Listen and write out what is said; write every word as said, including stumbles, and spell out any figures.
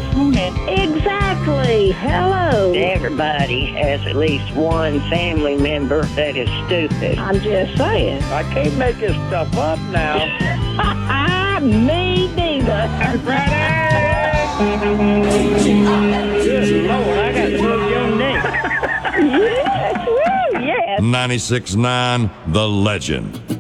this morning. Exactly. Hello. Everybody has at least one family member that is stupid. I'm just saying. I can't make this stuff up now. Me neither. Good Lord, I got to know your name. Yes, woo, yes. ninety-six point nine The Legend.